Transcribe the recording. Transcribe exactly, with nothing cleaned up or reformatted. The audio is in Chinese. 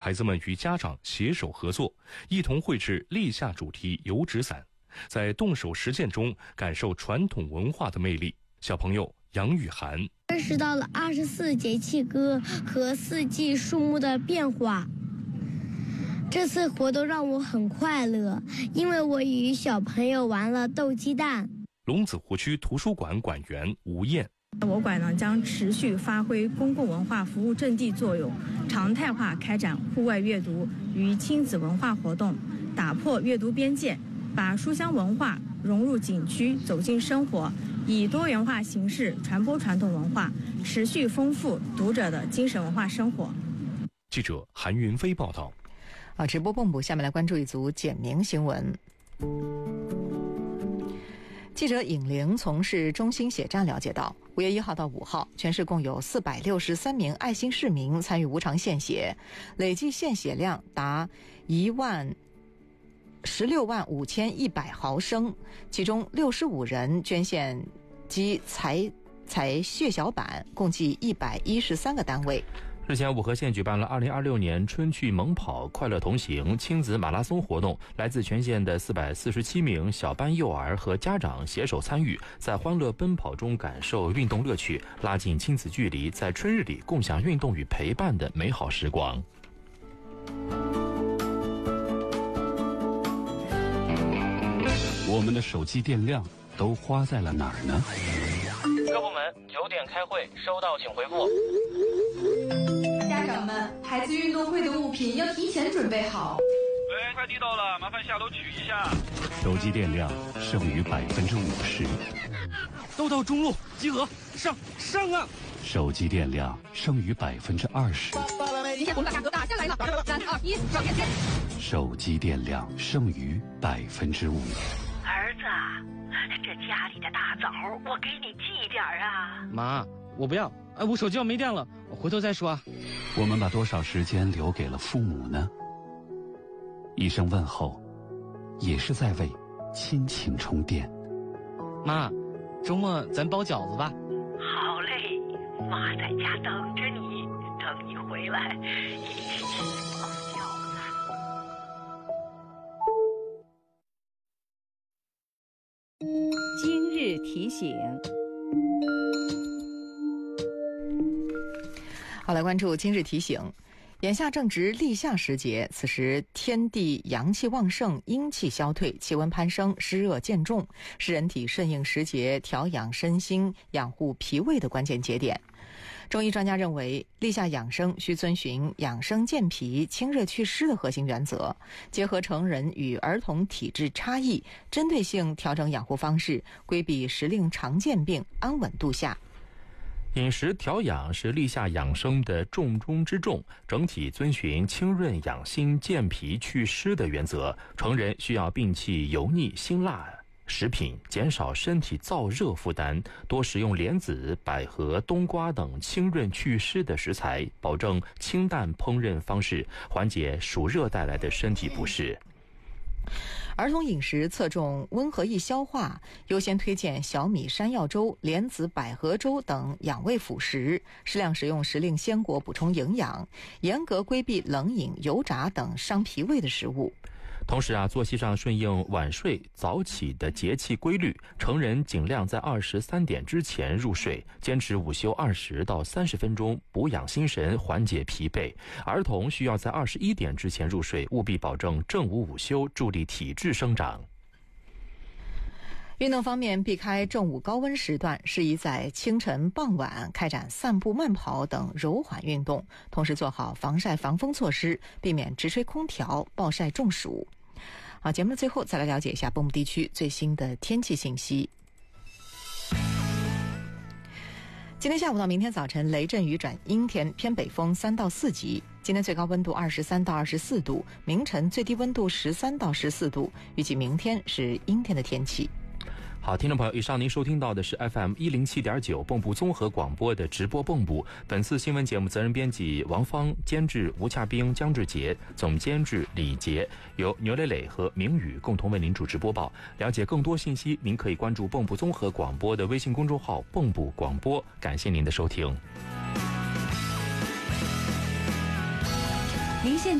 孩子们与家长携手合作，一同绘制立夏主题油纸伞，在动手实践中感受传统文化的魅力。小朋友杨雨涵认识到了二十四节气歌和四季树木的变化。这次活动让我很快乐，因为我与小朋友玩了斗鸡蛋。 龙子湖区图书馆馆员吴燕， 我馆呢将持续发挥公共文化服务阵地作用，常态化开展户外阅读与亲子文化活动，打破阅读边界，把书香文化融入景区，走进生活，以多元化形式传播传统文化，持续丰富读者的精神文化生活。 记者韩云飞报道。 啊，直播蹦补，下面来关注一组简明新闻。记者尹玲从事中心血站了解到，五月一号到五号，全市共有四百六十三名爱心市民参与无偿献血，累计献血量达一万十六万五千一百毫升，其中六十五人捐献及采采血小板，共计一百一十三个单位。 日前，五河县举办了二零二六年春趣萌跑快乐同行亲子马拉松活动，来自全县的四百四十七名小班幼儿和家长携手参与，在欢乐奔跑中感受运动乐趣，拉近亲子距离，在春日里共享运动与陪伴的美好时光。 我们的手机电量都花在了哪儿呢？ 各部门九点开会，收到请回复。 家长们，孩子运动会的物品要提前准备好。 喂，快递到了，麻烦下楼取一下。 手机电量剩余百分之五十。 都到中路集合，上上啊！ 手机电量剩余百分之二十。 今天红打价格打下来了，三二一，上链接。 手机电量剩余百分之五。 儿子，这家里的大枣我给你寄点啊。 妈，我不要，哎，我手机要没电了，我回头再说啊。 我们把多少时间留给了父母呢？一声问候，也是在为亲情充电。 妈，周末咱包饺子吧。 好嘞，妈在家等着你，等你回来一起包饺子。 今日提醒。 好，来关注今日提醒。眼下正值立夏时节，此时天地阳气旺盛，阴气消退，气温攀升，湿热渐重，是人体顺应时节、调养身心、养护脾胃的关键节点。中医专家认为，立夏养生需遵循养生健脾、清热祛湿的核心原则，结合成人与儿童体质差异，针对性调整养护方式，规避时令常见病，安稳度夏。 饮食调养是立夏养生的重中之重，整体遵循清润养心、健脾祛湿的原则。成人需要摒弃油腻辛辣食品，减少身体燥热负担，多食用莲子、百合、冬瓜等清润祛湿的食材，保证清淡烹饪方式，缓解暑热带来的身体不适。 儿童饮食侧重温和易消化，优先推荐小米山药粥、莲子百合粥等养胃辅食，适量食用时令鲜果补充营养，严格规避冷饮、油炸等伤脾胃的食物。 同时啊，作息上顺应晚睡早起的节气规律，成人尽量在二十三点之前入睡，坚持午休二十到三十分钟，补养心神，缓解疲惫。儿童需要在二十一点之前入睡，务必保证正午午休，助力体质生长。 运动方面，避开正午高温时段，适宜在清晨、傍晚开展散步、慢跑等柔缓运动，同时做好防晒防风措施，避免直吹空调、暴晒中暑。好，节目的最后再来了解一下蚌埠地区最新的天气信息。今天下午到明天早晨雷阵雨转阴天，偏北风三到四级。今天最高温度二十三到二十四度，明晨最低温度十三到十四度。预计明天是阴天的天气。 好，听众朋友，以上您收听到的是 F M 一零七点九蚌埠综合广播的直播蚌埠。本次新闻节目责任编辑王芳，监制吴洽冰、姜志杰，总监制李杰，由牛磊磊和明宇共同为您主持播报。了解更多信息，您可以关注蚌埠综合广播的微信公众号蚌埠广播。感谢您的收听。 您现